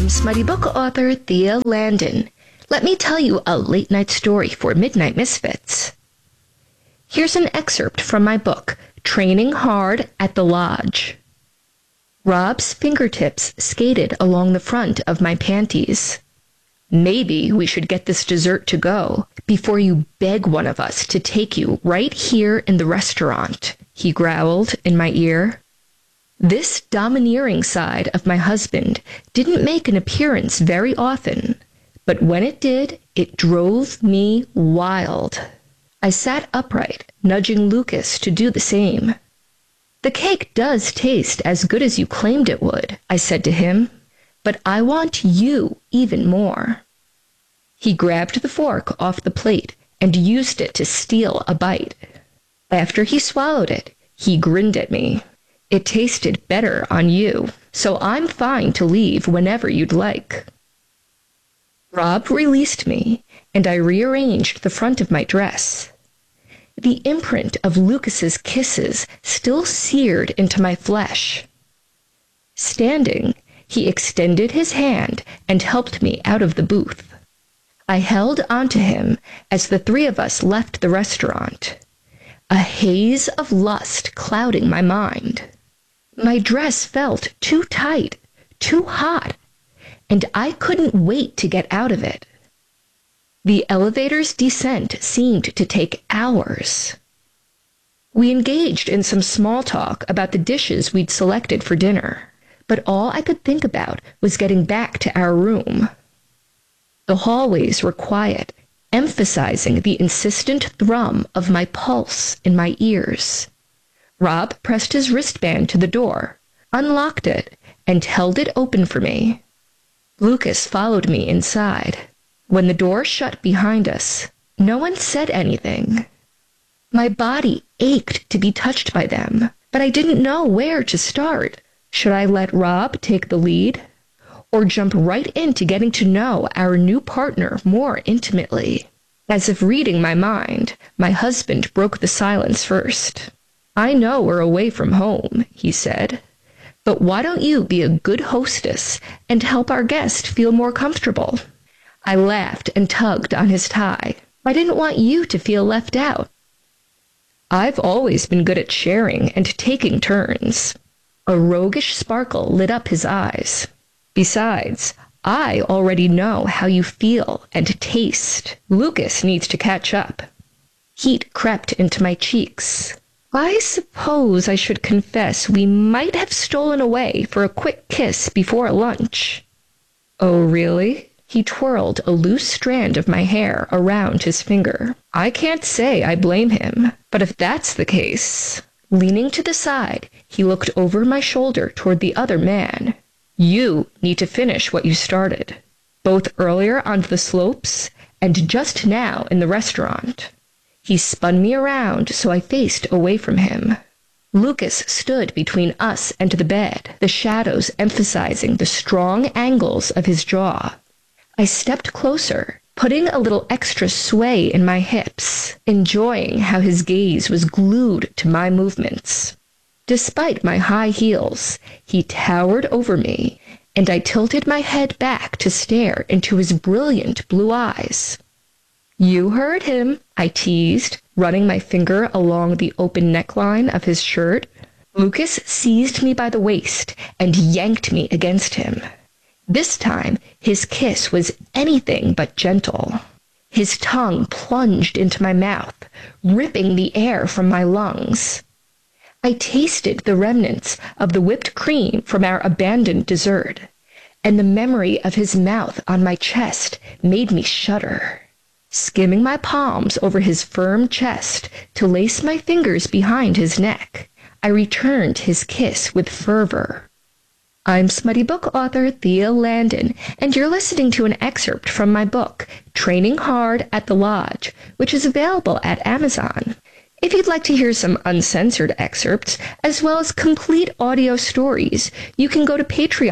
I'm Smutty Book author Thea Landon. Let me tell you a late-night story for Midnight Misfits. Here's an excerpt from my book, Training Hard at the Lodge. Rob's fingertips skated along the front of my panties. Maybe we should get this dessert to go before you beg one of us to take you right here in the restaurant, he growled in my ear. This domineering side of my husband didn't make an appearance very often, but when it did, it drove me wild. I sat upright, nudging Lucas to do the same. The cake does taste as good as you claimed it would, I said to him, but I want you even more. He grabbed the fork off the plate and used it to steal a bite. After he swallowed it, he grinned at me. It tasted better on you, so I'm fine to leave whenever you'd like. Rob released me, and I rearranged the front of my dress. The imprint of Lucas's kisses still seared into my flesh. Standing, he extended his hand and helped me out of the booth. I held onto him as the three of us left the restaurant, a haze of lust clouding my mind. My dress felt too tight, too hot, and I couldn't wait to get out of it. The elevator's descent seemed to take hours. We engaged in some small talk about the dishes we'd selected for dinner, but all I could think about was getting back to our room. The hallways were quiet, emphasizing the insistent thrum of my pulse in my ears. Rob pressed his wristband to the door, unlocked it, and held it open for me. Lucas followed me inside. When the door shut behind us, no one said anything. My body ached to be touched by them, but I didn't know where to start. Should I let Rob take the lead, or jump right into getting to know our new partner more intimately? As if reading my mind, my husband broke the silence first. I know we're away from home, he said, but why don't you be a good hostess and help our guest feel more comfortable? I laughed and tugged on his tie. I didn't want you to feel left out. I've always been good at sharing and taking turns. A roguish sparkle lit up his eyes. Besides, I already know how you feel and taste. Lucas needs to catch up. Heat crept into my cheeks. I suppose I should confess we might have stolen away for a quick kiss before lunch. Oh, really? He twirled a loose strand of my hair around his finger. I can't say I blame him, but if that's the case... Leaning to the side, he looked over my shoulder toward the other man. You need to finish what you started, both earlier on the slopes and just now in the restaurant. He spun me around so I faced away from him. Lucas stood between us and the bed, the shadows emphasizing the strong angles of his jaw. I stepped closer, putting a little extra sway in my hips, enjoying how his gaze was glued to my movements. Despite my high heels, he towered over me, and I tilted my head back to stare into his brilliant blue eyes. You heard him, I teased, running my finger along the open neckline of his shirt. Lucas seized me by the waist and yanked me against him. This time, his kiss was anything but gentle. His tongue plunged into my mouth, ripping the air from my lungs. I tasted the remnants of the whipped cream from our abandoned dessert, and the memory of his mouth on my chest made me shudder. Skimming my palms over his firm chest to lace my fingers behind his neck, I returned his kiss with fervor. I'm Smutty Book author Thea Landon, and you're listening to an excerpt from my book, Training Hard at the Lodge, which is available at Amazon. If you'd like to hear some uncensored excerpts, as well as complete audio stories, you can go to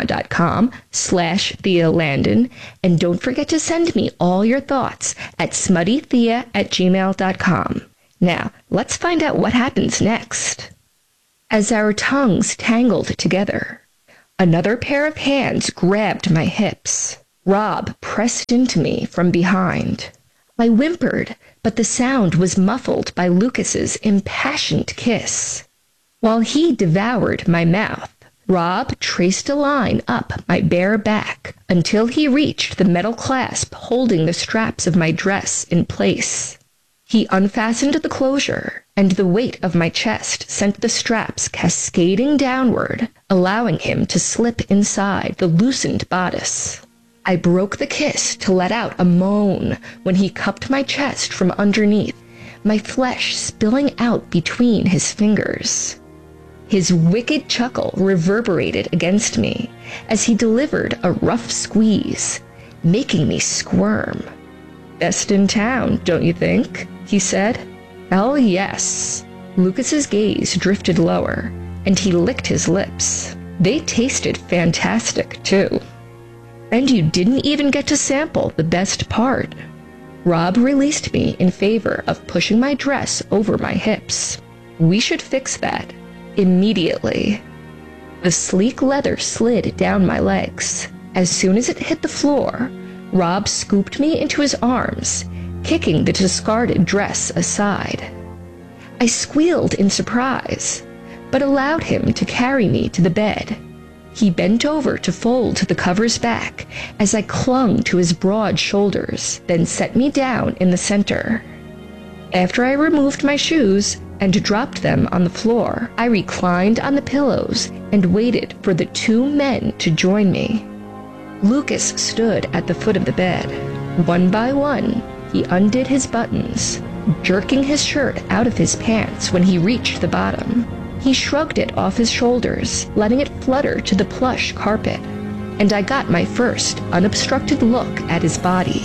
patreon.com/Thea Landon, and don't forget to send me all your thoughts at smuttythea@gmail.com. Now, let's find out what happens next. As our tongues tangled together, Another pair of hands grabbed my hips. Rob pressed into me from behind. I whimpered, but the sound was muffled by Lucas's impassioned kiss. While he devoured my mouth, Rob traced a line up my bare back until he reached the metal clasp holding the straps of my dress in place. He unfastened the closure, and the weight of my chest sent the straps cascading downward, allowing him to slip inside the loosened bodice. I broke the kiss to let out a moan when he cupped my chest from underneath, my flesh spilling out between his fingers. His wicked chuckle reverberated against me as he delivered a rough squeeze, making me squirm. "Best in town, don't you think?" he said. "Hell yes." Lucas's gaze drifted lower, and he licked his lips. They tasted fantastic, too. "And you didn't even get to sample the best part." Rob released me in favor of pushing my dress over my hips. "We should fix that. Immediately." The sleek leather slid down my legs. As soon as it hit the floor, Rob scooped me into his arms, kicking the discarded dress aside. I squealed in surprise, but allowed him to carry me to the bed. He bent over to fold the covers back as I clung to his broad shoulders, then set me down in the center. After I removed my shoes and dropped them on the floor, I reclined on the pillows and waited for the two men to join me. Lucas stood at the foot of the bed. One by one, he undid his buttons, jerking his shirt out of his pants when he reached the bottom. He shrugged it off his shoulders, letting it flutter to the plush carpet, and I got my first unobstructed look at his body.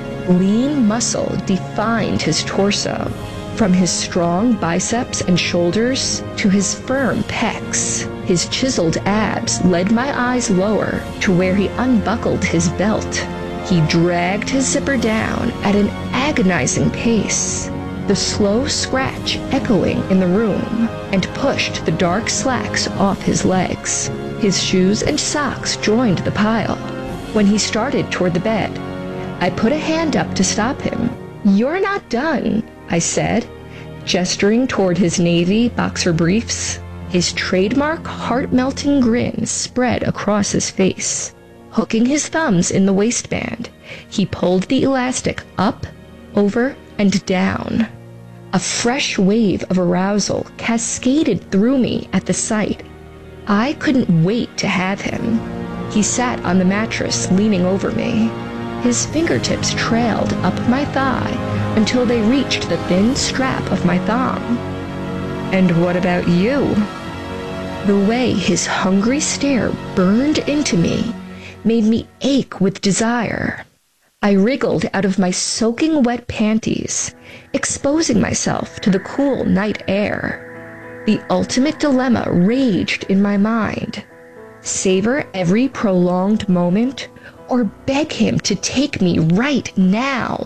Lean muscle defined his torso, from his strong biceps and shoulders to his firm pecs. His chiseled abs led my eyes lower to where he unbuckled his belt. He dragged his zipper down at an agonizing pace, the slow scratch echoing in the room, and pushed the dark slacks off his legs. His shoes and socks joined the pile. When he started toward the bed, I put a hand up to stop him. "You're not done," I said, gesturing toward his navy boxer briefs. His trademark heart-melting grin spread across his face. Hooking his thumbs in the waistband, he pulled the elastic up, over, and down. A fresh wave of arousal cascaded through me at the sight. I couldn't wait to have him. He sat on the mattress, leaning over me. His fingertips trailed up my thigh until they reached the thin strap of my thong. "And what about you?" The way his hungry stare burned into me made me ache with desire. I wriggled out of my soaking wet panties, exposing myself to the cool night air. The ultimate dilemma raged in my mind. Savor every prolonged moment, or beg him to take me right now.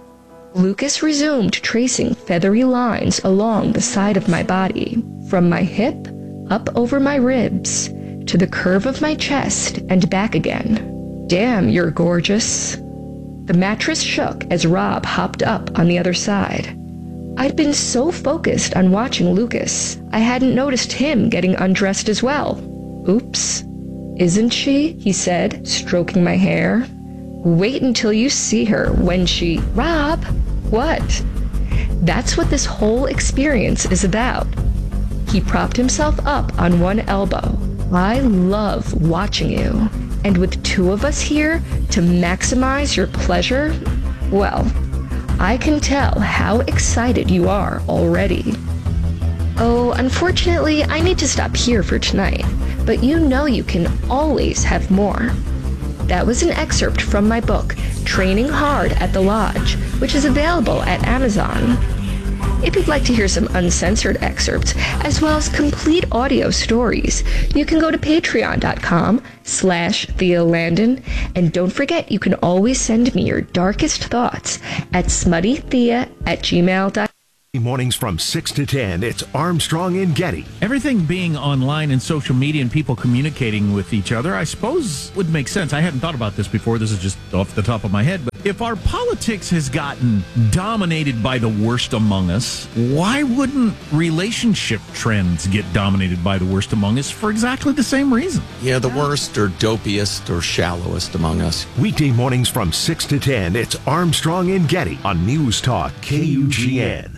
Lucas resumed tracing feathery lines along the side of my body, from my hip up over my ribs to the curve of my chest and back again. "Damn, you're gorgeous." The mattress shook as Rob hopped up on the other side. I'd been so focused on watching Lucas, I hadn't noticed him getting undressed as well. "Oops. Isn't she?" he said, stroking my hair. "Wait until you see her when she—" "Rob!" "What?" "That's what this whole experience is about." He propped himself up on one elbow. "I love watching you. And with two of us here to maximize your pleasure, well, I can tell how excited you are already." "Oh, unfortunately, I need to stop here for tonight, but you know you can always have more." That was an excerpt from my book, Training Hard at the Lodge, which is available at Amazon. If you'd like to hear some uncensored excerpts, as well as complete audio stories, you can go to patreon.com/Thea Landon, and don't forget you can always send me your darkest thoughts at smuttythea@gmail.com. Mornings from 6 to 10, it's Armstrong and Getty. Everything being online and social media and people communicating with each other, I suppose would make sense. I hadn't thought about this before. This is just off the top of my head. But if our politics has gotten dominated by the worst among us, why wouldn't relationship trends get dominated by the worst among us for exactly the same reason? Yeah, the worst or dopiest or shallowest among us. Weekday mornings from 6 to 10, it's Armstrong and Getty on News Talk KUGN.